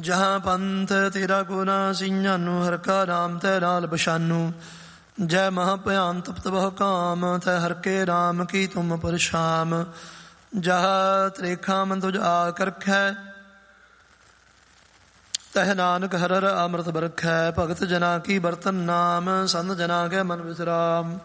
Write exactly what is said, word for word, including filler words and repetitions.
ਜਹਾਂ ਪੰਥ ਤੇਰਾ ਕੋ ਨਾ ਸੀਂਝਾਨੂ, ਹਰਿ ਕਾ ਨਾਮ ਤੈ ਨਾਲ ਬਸ਼ਾਨੂ। ਜੈ ਮਹਾ ਭਿਆਨ ਤਪਤ ਬਹੁ ਕਾਮ, ਤੈ ਹਰਿ ਕੇ ਰਾਮ ਕੀ ਤੁਮ ਪਰਛਾਮ। ਜਹ ਤ੍ਰੇਖਾ ਮਨ ਤੁਝ ਆ ਕਰਖੈ, ਤਹ ਨਾਨਕ ਹਰਿ ਹਰਿ ਅੰਮ੍ਰਿਤ ਬਰਖੈ। ਭਗਤ ਜਨਾ ਕੀ ਬਰਤਨ ਨਾਮ, ਸੰਤ ਜਨਾ ਕੇ ਮਨ ਵਿਸਰਾਮ।